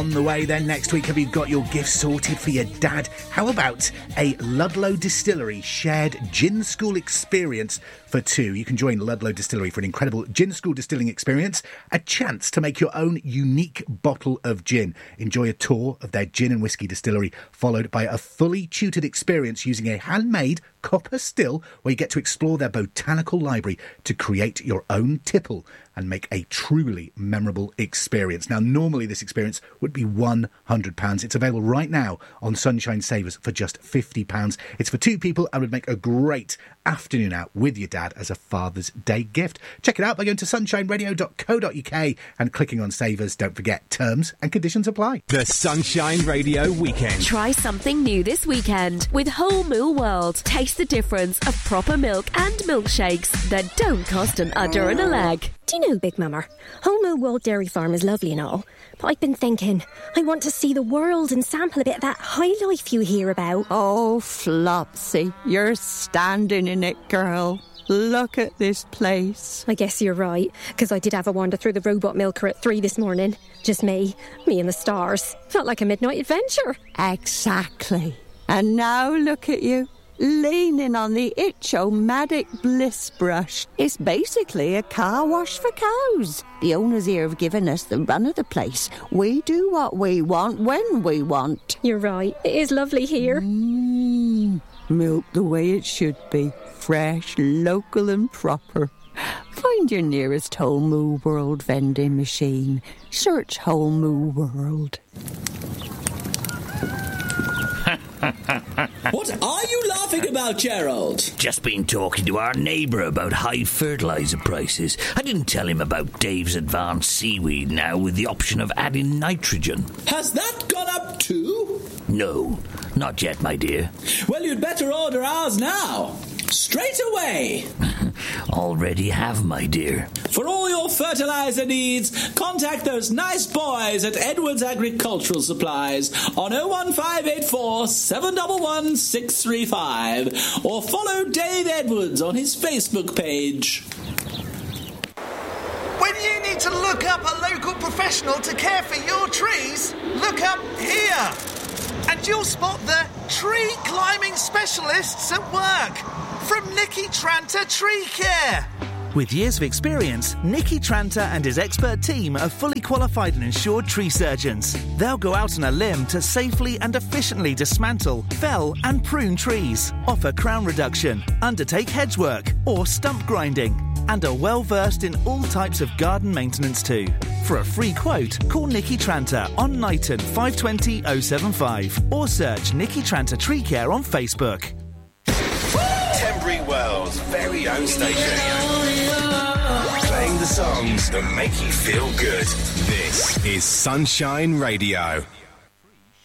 On the way then next week, have you got your gift sorted for your dad? How about a Ludlow Distillery shared gin school experience for two? You can join Ludlow Distillery for an incredible gin school distilling experience, a chance to make your own unique bottle of gin. Enjoy a tour of their gin and whiskey distillery, followed by a fully tutored experience using a handmade copper still, where you get to explore their botanical library to create your own tipple and make a truly memorable experience. Now, normally this experience would be £100. It's available right now on Sunshine Savers for just £50. It's for two people and would make a great afternoon out with your dad as a Father's Day gift. Check it out by going to sunshineradio.co.uk and clicking on Savers. Don't forget, terms and conditions apply. The Sunshine Radio Weekend. Try something new this weekend with Whole Moo World. Taste the difference of proper milk and milkshakes that don't cost an udder and a leg. Do you know, Big Mama, Whole Moo World Dairy Farm is lovely and all, but I've been thinking, I want to see the world and sample a bit of that high life you hear about. Oh, Flopsy, you're standing in it, girl. Look at this place. I guess you're right, because I did have a wander through the robot milker at 3 this morning. Just me and the stars. Felt like a midnight adventure. Exactly. And now look at you, leaning on the Itch-O-Matic Bliss brush. It's basically a car wash for cows. The owners here have given us the run of the place. We do what we want when we want. You're right. It is lovely here. Milk the way it should be. Fresh, local and proper. Find your nearest Whole Moo World vending machine. Search Whole Moo World. What are you laughing about, Gerald? Just been talking to our neighbour about high fertiliser prices. I didn't tell him about Dave's Advanced Seaweed now with the option of adding nitrogen. Has that gone up too? No, not yet, my dear. Well, you'd better order ours now. Straight away. Already have, my dear. For all your fertiliser needs, contact those nice boys at Edwards Agricultural Supplies on 01584 711 635 or follow Dave Edwards on his Facebook page. When you need to look up a local professional to care for your trees, look up here. And you'll spot the tree climbing specialists at work from Nicky Tranter Tree Care. With years of experience, Nicky Tranter and his expert team are fully qualified and insured tree surgeons. They'll go out on a limb to safely and efficiently dismantle, fell and prune trees, offer crown reduction, undertake hedge work or stump grinding, and are well versed in all types of garden maintenance too. For a free quote, call Nicky Tranter on Knighton 520 075 or search Nicky Tranter Tree Care on Facebook. Tenbury Wells' very own station. Playing the songs that make you feel good. This is Sunshine Radio.